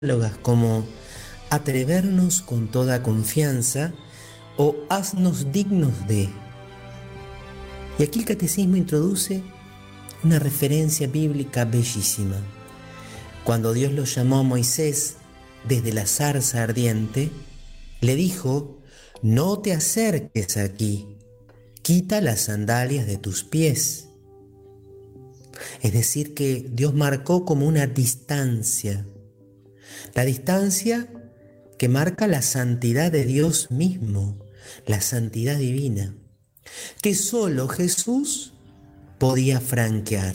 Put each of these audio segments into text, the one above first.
análogas como atrevernos con toda confianza o haznos dignos de. Y aquí el catecismo introduce una referencia bíblica bellísima. Cuando Dios lo llamó a Moisés desde la zarza ardiente, le dijo: no te acerques aquí, quita las sandalias de tus pies. Es decir, que Dios marcó como una distancia, la distancia que marca la santidad de Dios mismo, la santidad divina, que solo Jesús podía franquear.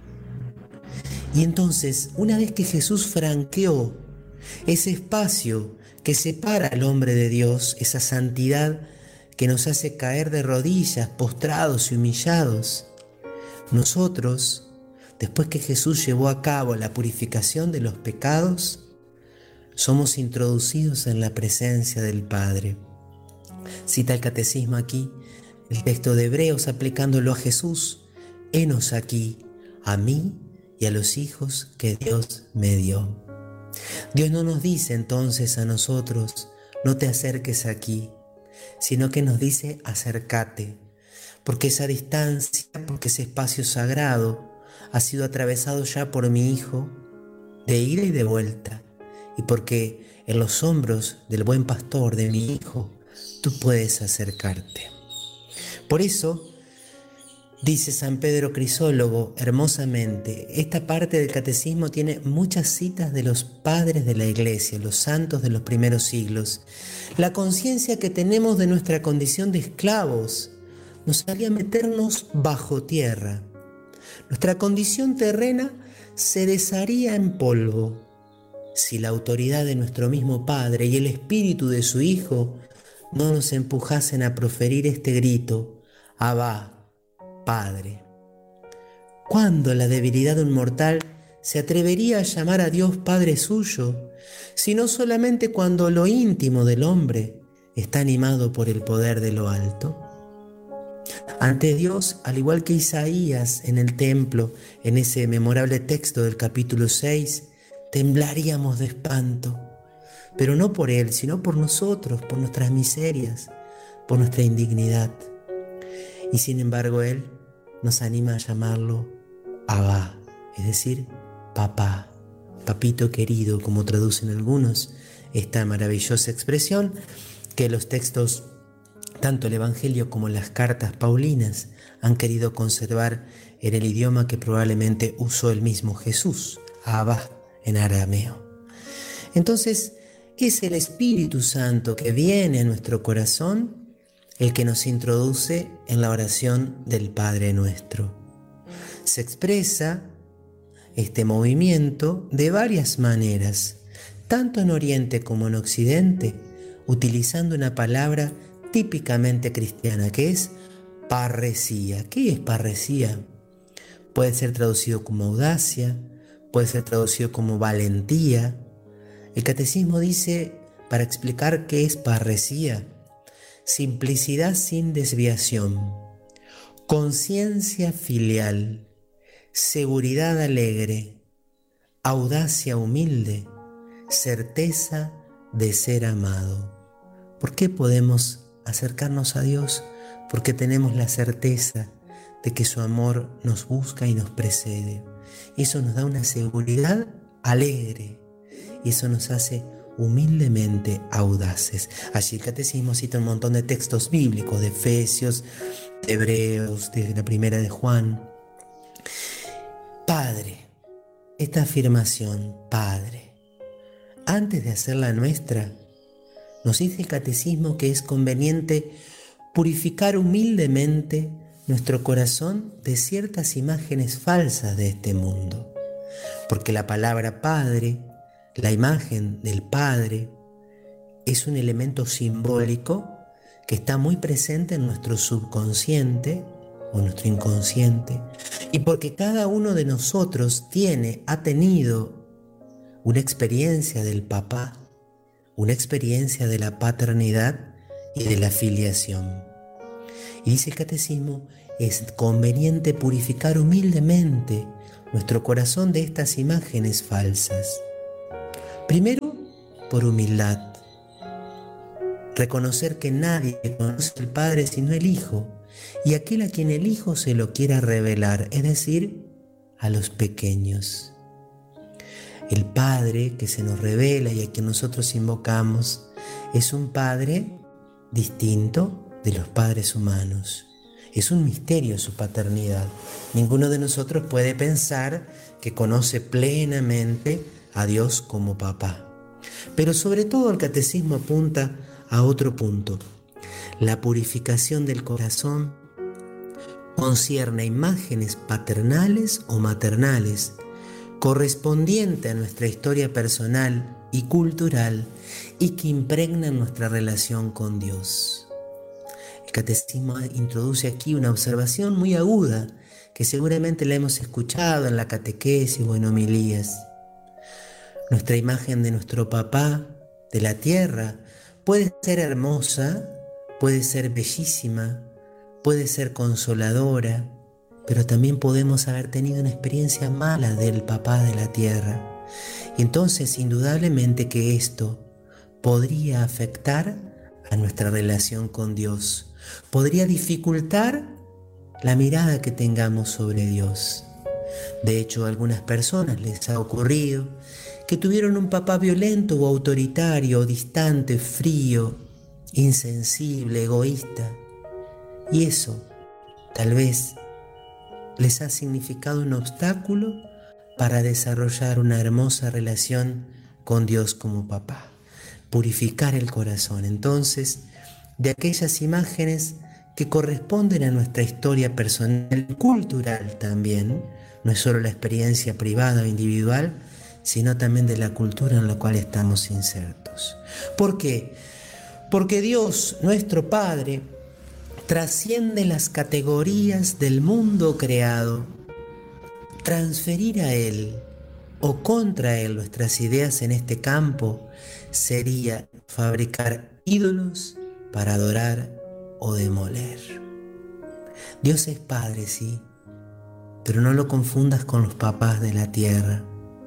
Y entonces, una vez que Jesús franqueó ese espacio que separa al hombre de Dios, esa santidad que nos hace caer de rodillas, postrados y humillados, nosotros, después que Jesús llevó a cabo la purificación de los pecados, somos introducidos en la presencia del Padre. Cita el catecismo aquí el texto de Hebreos aplicándolo a Jesús: henos aquí, a mí y a los hijos que Dios me dio. Dios no nos dice entonces a nosotros: no te acerques aquí, sino que nos dice: acércate, porque esa distancia, porque ese espacio sagrado ha sido atravesado ya por mi Hijo, de ida y de vuelta, y porque en los hombros del buen pastor, de mi Hijo, tú puedes acercarte. Por eso, dice San Pedro Crisólogo hermosamente, esta parte del catecismo tiene muchas citas de los padres de la Iglesia, los santos de los primeros siglos. La conciencia que tenemos de nuestra condición de esclavos nos haría meternos bajo tierra. Nuestra condición terrena se desharía en polvo si la autoridad de nuestro mismo Padre y el Espíritu de su Hijo no nos empujasen a proferir este grito: Abba, Padre. ¿Cuándo la debilidad de un mortal se atrevería a llamar a Dios Padre suyo, sino solamente cuando lo íntimo del hombre está animado por el poder de lo alto? Ante Dios, al igual que Isaías en el templo, en ese memorable texto del capítulo 6, temblaríamos de espanto, pero no por Él, sino por nosotros, por nuestras miserias, por nuestra indignidad. Y sin embargo Él nos anima a llamarlo Abba, es decir, papá, papito querido, como traducen algunos esta maravillosa expresión que los textos, tanto el Evangelio como las cartas paulinas, han querido conservar en el idioma que probablemente usó el mismo Jesús, Abba en arameo. Entonces, es el Espíritu Santo que viene a nuestro corazón el que nos introduce en la oración del Padre Nuestro. Se expresa este movimiento de varias maneras, tanto en Oriente como en Occidente, utilizando una palabra típicamente cristiana, que es parresía. ¿Qué es parresía? Puede ser traducido como audacia, puede ser traducido como valentía. El catecismo dice, para explicar qué es parresía: simplicidad sin desviación, conciencia filial, seguridad alegre, audacia humilde, certeza de ser amado. ¿Por qué podemos acercarnos a Dios? Porque tenemos la certeza de que su amor nos busca y nos precede. Y eso nos da una seguridad alegre, y eso nos hace humildemente audaces. Allí el catecismo cita un montón de textos bíblicos, de Efesios, de Hebreos, de la primera de Juan. Padre, esta afirmación, Padre, antes de hacerla nuestra, nos dice el catecismo que es conveniente purificar humildemente nuestro corazón de ciertas imágenes falsas de este mundo, porque la palabra Padre, la imagen del Padre, es un elemento simbólico que está muy presente en nuestro subconsciente o nuestro inconsciente, y porque cada uno de nosotros ha tenido una experiencia del papá, una experiencia de la paternidad y de la filiación. Y dice el catecismo, es conveniente purificar humildemente nuestro corazón de estas imágenes falsas. Primero, por humildad. Reconocer que nadie conoce al Padre sino el Hijo, y aquel a quien el Hijo se lo quiera revelar, es decir, a los pequeños. El Padre que se nos revela y a quien nosotros invocamos es un Padre distinto de los padres humanos. Es un misterio su paternidad. Ninguno de nosotros puede pensar que conoce plenamente a Dios como papá. Pero sobre todo el catecismo apunta a otro punto. La purificación del corazón concierne a imágenes paternales o maternales, correspondiente a nuestra historia personal y cultural y que impregnan nuestra relación con Dios. El catecismo introduce aquí una observación muy aguda que seguramente la hemos escuchado en la catequesis o en homilías. Nuestra imagen de nuestro papá de la tierra puede ser hermosa, puede ser bellísima, puede ser consoladora, pero también podemos haber tenido una experiencia mala del papá de la tierra. Y entonces, indudablemente que esto podría afectar a nuestra relación con Dios, podría dificultar la mirada que tengamos sobre Dios. De hecho, a algunas personas les ha ocurrido que tuvieron un papá violento o autoritario, distante, frío, insensible, egoísta, y eso tal vez les ha significado un obstáculo para desarrollar una hermosa relación con Dios como papá. Purificar el corazón, entonces, de aquellas imágenes que corresponden a nuestra historia personal y cultural también. No es solo la experiencia privada o individual, sino también de la cultura en la cual estamos insertos. ¿Por qué? Porque Dios, nuestro Padre, trasciende las categorías del mundo creado. Transferir a Él o contra Él nuestras ideas en este campo sería fabricar ídolos para adorar o demoler. Dios es Padre, sí, pero no lo confundas con los papás de la tierra.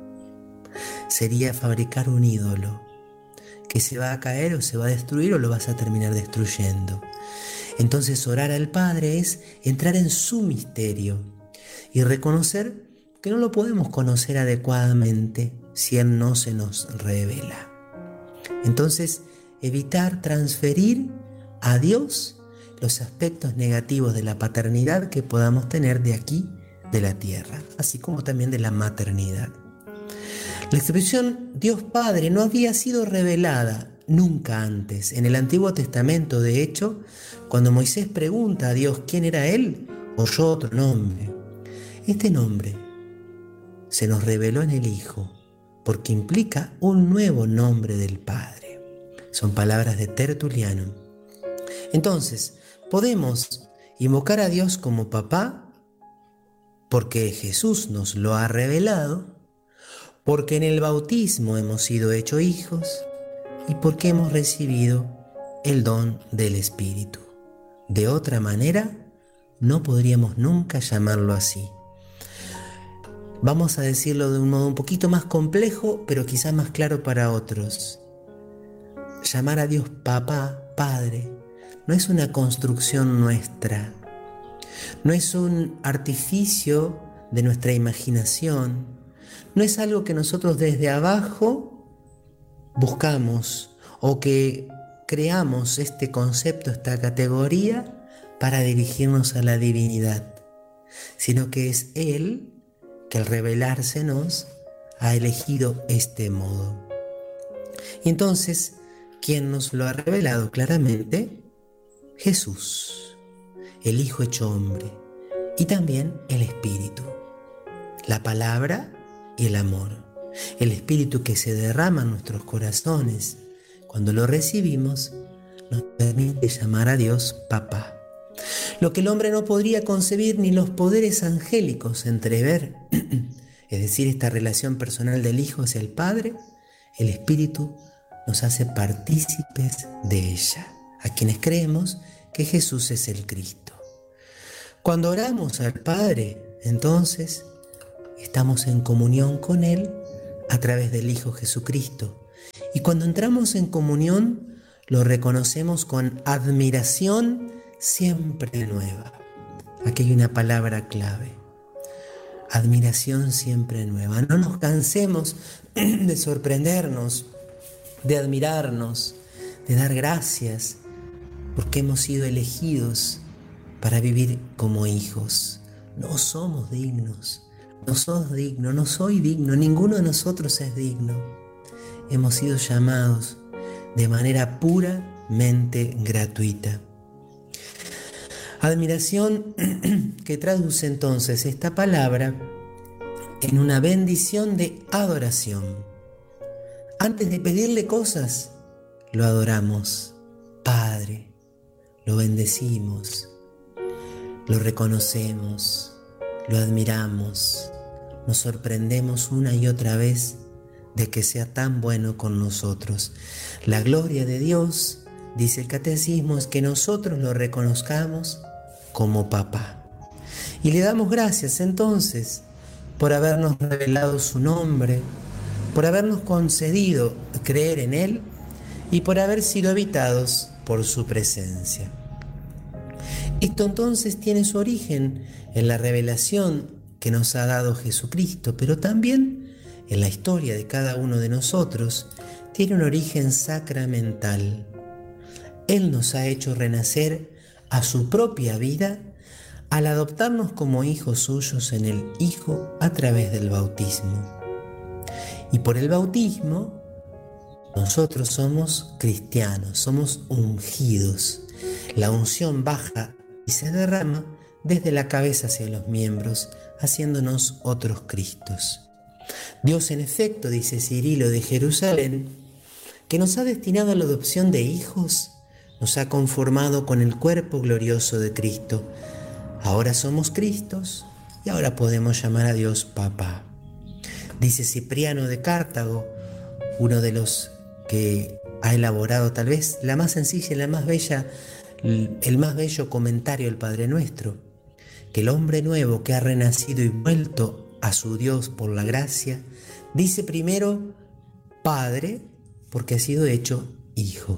Sería fabricar un ídolo que se va a caer o se va a destruir o lo vas a terminar destruyendo. Entonces orar al Padre es entrar en su misterio y reconocer que no lo podemos conocer adecuadamente si Él no se nos revela. Entonces, evitar transferir a Dios los aspectos negativos de la paternidad que podamos tener de aquí, de la tierra, así como también de la maternidad. La expresión Dios Padre no había sido revelada nunca antes. En el Antiguo Testamento, de hecho, cuando Moisés pregunta a Dios quién era Él, oyó otro nombre. Este nombre se nos reveló en el Hijo, porque implica un nuevo nombre del Padre. Son palabras de Tertuliano. Entonces, podemos invocar a Dios como papá, porque Jesús nos lo ha revelado, porque en el bautismo hemos sido hechos hijos y porque hemos recibido el don del Espíritu. De otra manera, no podríamos nunca llamarlo así. Vamos a decirlo de un modo un poquito más complejo, pero quizás más claro para otros. Llamar a Dios papá, Padre, no es una construcción nuestra, no es un artificio de nuestra imaginación, no es algo que nosotros desde abajo buscamos o que creamos este concepto, esta categoría para dirigirnos a la divinidad, sino que es Él que al revelársenos ha elegido este modo. Y entonces, ¿quién nos lo ha revelado claramente? Jesús, el Hijo hecho hombre, y también el Espíritu, la palabra y el amor, el Espíritu que se derrama en nuestros corazones. Cuando lo recibimos, nos permite llamar a Dios papá. Lo que el hombre no podría concebir ni los poderes angélicos entrever, es decir, esta relación personal del Hijo hacia el Padre, el Espíritu nos hace partícipes de ella, a quienes creemos que Jesús es el Cristo. Cuando oramos al Padre, entonces, estamos en comunión con Él a través del Hijo Jesucristo. Y cuando entramos en comunión, lo reconocemos con admiración siempre nueva. Aquí hay una palabra clave: admiración siempre nueva. No nos cansemos de sorprendernos, de admirarnos, de dar gracias, porque hemos sido elegidos para vivir como hijos. No somos dignos, no sos digno, no soy digno, ninguno de nosotros es digno. Hemos sido llamados de manera puramente gratuita. Admiración que traduce entonces esta palabra en una bendición de adoración. Antes de pedirle cosas, lo adoramos. Padre, lo bendecimos, lo reconocemos, lo admiramos, nos sorprendemos una y otra vez de que sea tan bueno con nosotros. La gloria de Dios, dice el catecismo, es que nosotros lo reconozcamos como papá. Y le damos gracias entonces por habernos revelado su nombre, por habernos concedido creer en Él y por haber sido habitados por su presencia. Esto entonces tiene su origen en la revelación que nos ha dado Jesucristo, pero también en la historia de cada uno de nosotros tiene un origen sacramental. Él nos ha hecho renacer a su propia vida al adoptarnos como hijos suyos en el Hijo a través del bautismo. Y por el bautismo nosotros somos cristianos, somos ungidos. La unción baja y se derrama desde la cabeza hacia los miembros, haciéndonos otros Cristos. Dios, en efecto, dice Cirilo de Jerusalén, que nos ha destinado a la adopción de hijos, nos ha conformado con el cuerpo glorioso de Cristo. Ahora somos Cristos y ahora podemos llamar a Dios Papá. Dice Cipriano de Cartago, uno de los que ha elaborado tal vez la más sencilla y la más bella, el más bello comentario del Padre Nuestro, que el hombre nuevo que ha renacido y vuelto a su Dios por la gracia, dice primero Padre, porque ha sido hecho Hijo.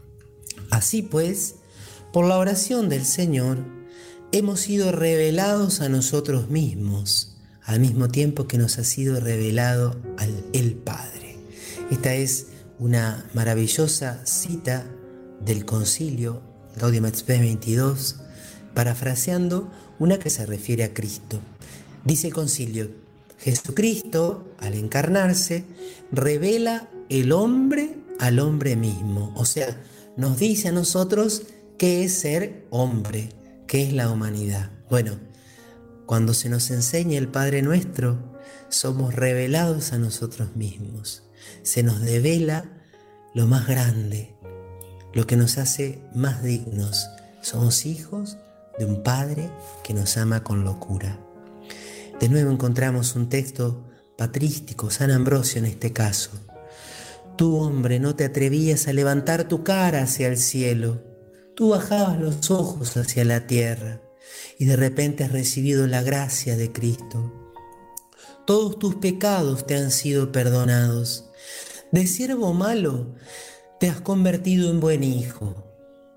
Así pues, por la oración del Señor, hemos sido revelados a nosotros mismos, al mismo tiempo que nos ha sido revelado el Padre. Esta es una maravillosa cita del Concilio Gaudium et Spes 22, parafraseando una que se refiere a Cristo. Dice el Concilio: Jesucristo, al encarnarse, revela el hombre al hombre mismo, o sea, nos dice a nosotros qué es ser hombre, qué es la humanidad. Bueno, cuando se nos enseña el Padre Nuestro, somos revelados a nosotros mismos. Se nos devela lo más grande, lo que nos hace más dignos. Somos hijos de un Padre que nos ama con locura. De nuevo encontramos un texto patrístico, San Ambrosio en este caso. Tú, hombre, no te atrevías a levantar tu cara hacia el cielo. Tú bajabas los ojos hacia la tierra y de repente has recibido la gracia de Cristo. Todos tus pecados te han sido perdonados. De siervo malo te has convertido en buen hijo.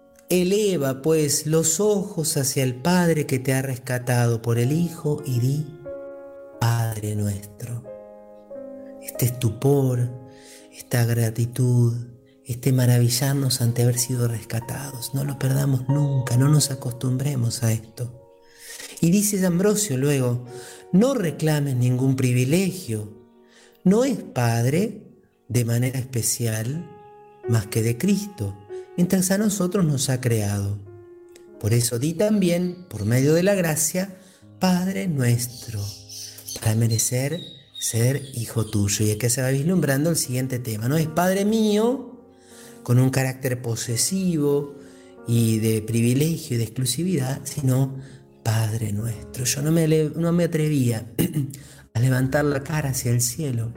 Eleva, pues, los ojos hacia el Padre que te ha rescatado por el Hijo y di: Padre nuestro. Este estupor, esta gratitud, este maravillarnos ante haber sido rescatados, no lo perdamos nunca, no nos acostumbremos a esto. Y dice Ambrosio luego: no reclames ningún privilegio, no es Padre de manera especial más que de Cristo, mientras a nosotros nos ha creado. Por eso di también, por medio de la gracia, Padre nuestro, para merecer ser hijo tuyo. Y aquí se va vislumbrando el siguiente tema, ¿no? Es Padre mío, con un carácter posesivo y de privilegio y de exclusividad, sino Padre nuestro. Yo no me atrevía a levantar la cara hacia el cielo,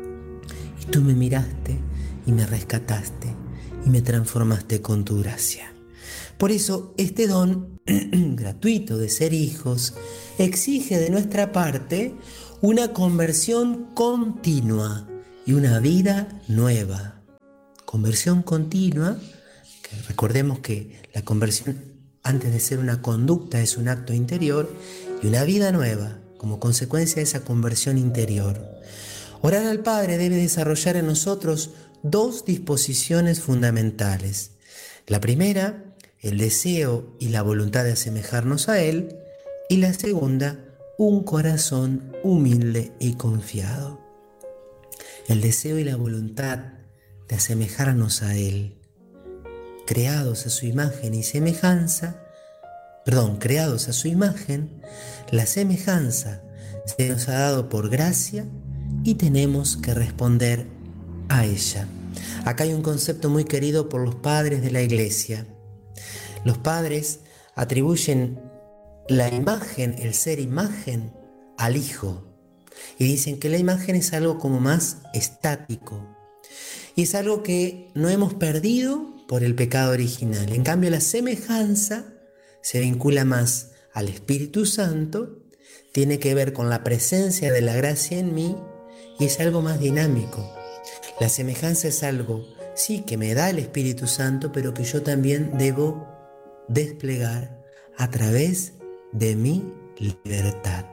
y tú me miraste y me rescataste y me transformaste con tu gracia. Por eso este don gratuito de ser hijos exige de nuestra parte una conversión continua y una vida nueva. Conversión continua, que recordemos que la conversión antes de ser una conducta es un acto interior, y una vida nueva como consecuencia de esa conversión interior. Orar al Padre debe desarrollar en nosotros dos disposiciones fundamentales. La primera, el deseo y la voluntad de asemejarnos a Él, y la segunda, un corazón humilde y confiado. El deseo y la voluntad de asemejarnos a Él, creados a su imagen y semejanza, creados a su imagen, la semejanza se nos ha dado por gracia y tenemos que responder a ella. Acá hay un concepto muy querido por los padres de la Iglesia. Los padres atribuyen la imagen, el ser imagen, al Hijo. Y dicen que la imagen es algo como más estático. Y es algo que no hemos perdido por el pecado original. En cambio, la semejanza se vincula más al Espíritu Santo, tiene que ver con la presencia de la gracia en mí y es algo más dinámico. La semejanza es algo, sí, que me da el Espíritu Santo, pero que yo también debo desplegar a través de mi libertad.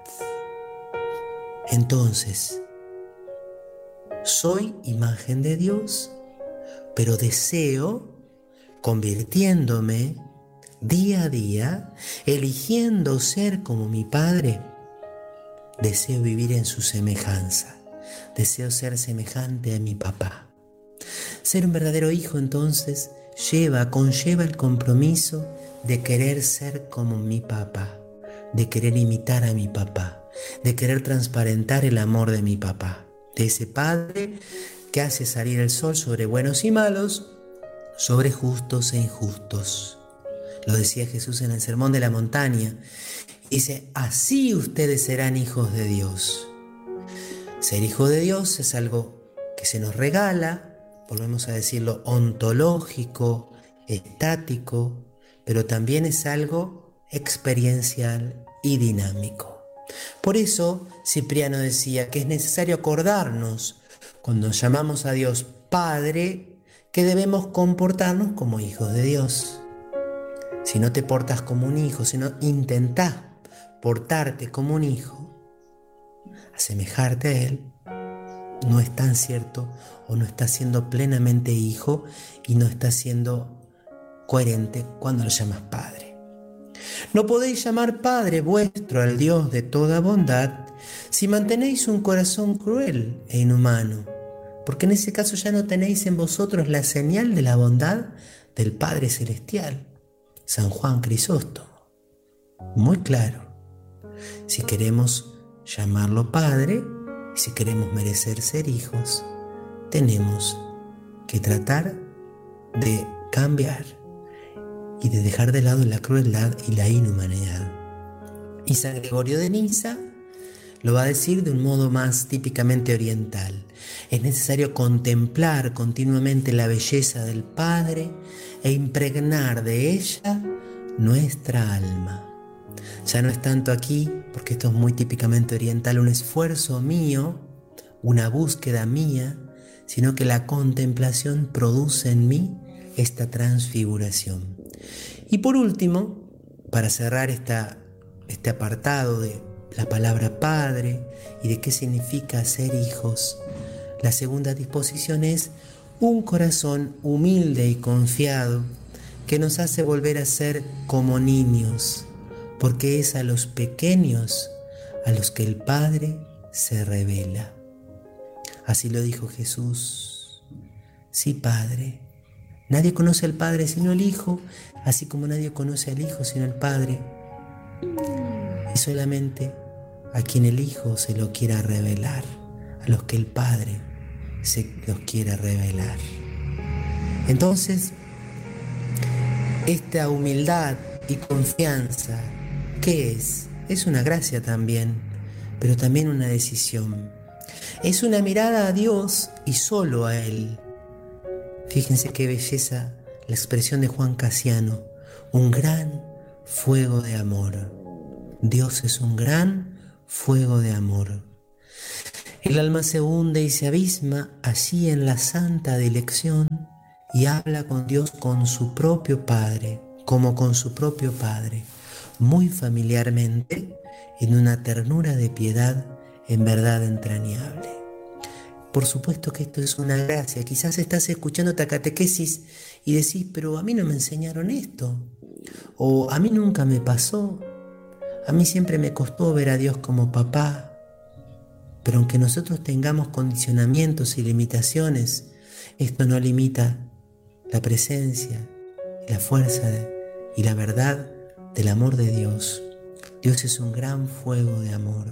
Entonces, soy imagen de Dios, pero deseo, convirtiéndome día a día, eligiendo ser como mi Padre, deseo vivir en su semejanza, deseo ser semejante a mi papá. Ser un verdadero hijo entonces conlleva el compromiso de querer ser como mi papá, de querer imitar a mi papá, de querer transparentar el amor de mi papá, de ese Padre que hace salir el sol sobre buenos y malos, sobre justos e injustos. Lo decía Jesús en el Sermón de la Montaña. Dice, así ustedes serán hijos de Dios. Ser hijo de Dios es algo que se nos regala, volvemos a decirlo, ontológico, estático, pero también es algo experiencial y dinámico. Por eso Cipriano decía que es necesario acordarnos, cuando llamamos a Dios Padre, que debemos comportarnos como hijos de Dios. Si no te portas como un hijo, sino intentás portarte como un hijo, asemejarte a Él, no es tan cierto o no estás siendo plenamente hijo y no estás siendo coherente cuando lo llamas Padre. No podéis llamar Padre vuestro al Dios de toda bondad si mantenéis un corazón cruel e inhumano, porque en ese caso ya no tenéis en vosotros la señal de la bondad del Padre Celestial. San Juan Crisóstomo. Muy claro. Si queremos llamarlo Padre, y si queremos merecer ser hijos, tenemos que tratar de cambiar y de dejar de lado la crueldad y la inhumanidad. Y San Gregorio de Niza lo va a decir de un modo más típicamente oriental. Es necesario contemplar continuamente la belleza del Padre e impregnar de ella nuestra alma. Ya no es tanto aquí, porque esto es muy típicamente oriental, un esfuerzo mío, una búsqueda mía, sino que la contemplación produce en mí esta transfiguración. Y por último, para cerrar este apartado de la palabra Padre y de qué significa ser hijos, la segunda disposición es un corazón humilde y confiado que nos hace volver a ser como niños, porque es a los pequeños a los que el Padre se revela. Así lo dijo Jesús. Sí, Padre. Nadie conoce al Padre sino el Hijo, así como nadie conoce al Hijo sino el Padre. Y solamente a quien el Hijo se lo quiera revelar, a los que el Padre se los quiera revelar. Entonces, esta humildad y confianza, ¿qué es? Es una gracia también, pero también una decisión. Es una mirada a Dios y solo a Él. Fíjense qué belleza la expresión de Juan Casiano, un gran fuego de amor. Dios es un gran fuego de amor. El alma se hunde y se abisma allí en la santa dilección y habla con Dios con su propio Padre, como con su propio Padre, muy familiarmente, en una ternura de piedad en verdad entrañable. Por supuesto que esto es una gracia. Quizás estás escuchando esta catequesis y decís, pero a mí no me enseñaron esto, o a mí nunca me pasó, a mí siempre me costó ver a Dios como papá. Pero aunque nosotros tengamos condicionamientos y limitaciones, esto no limita la presencia, la fuerza y la verdad del amor de Dios. Dios es un gran fuego de amor.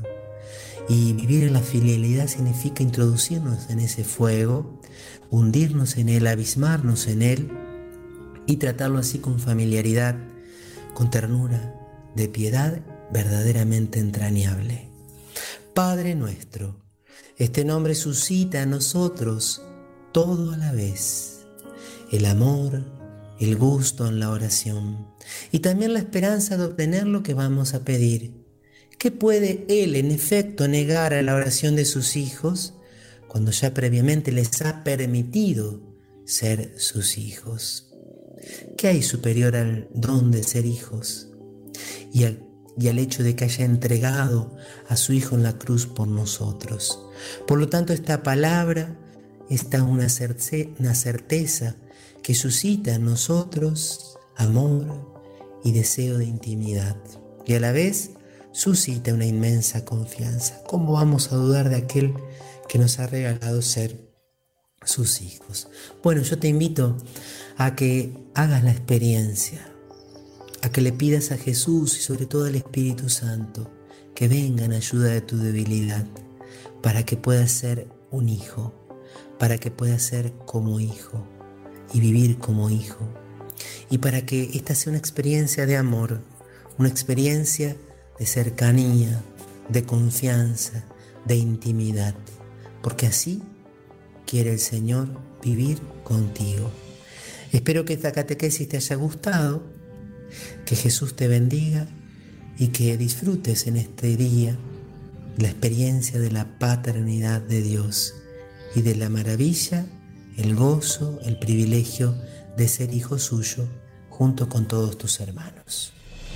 Y vivir en la filialidad significa introducirnos en ese fuego, hundirnos en él, abismarnos en él y tratarlo así con familiaridad, con ternura, de piedad verdaderamente entrañable. Padre nuestro, este nombre suscita a nosotros todo a la vez, el amor, el gusto en la oración y también la esperanza de obtener lo que vamos a pedir. ¿Qué puede Él, en efecto, negar a la oración de sus hijos cuando ya previamente les ha permitido ser sus hijos? ¿Qué hay superior al don de ser hijos y al hecho de que haya entregado a su Hijo en la cruz por nosotros? Por lo tanto, esta palabra está una certeza que suscita en nosotros amor y deseo de intimidad, y a la vez suscita una inmensa confianza. ¿Cómo vamos a dudar de aquel que nos ha regalado ser sus hijos? Bueno, yo te invito a que hagas la experiencia, a que le pidas a Jesús y sobre todo al Espíritu Santo que venga en ayuda de tu debilidad para que puedas ser un hijo, para que puedas ser como hijo y vivir como hijo, y para que esta sea una experiencia de amor, una experiencia de cercanía, de confianza, de intimidad, porque así quiere el Señor vivir contigo. Espero que esta catequesis te haya gustado, que Jesús te bendiga y que disfrutes en este día la experiencia de la paternidad de Dios y de la maravilla, el gozo, el privilegio de ser hijo suyo junto con todos tus hermanos.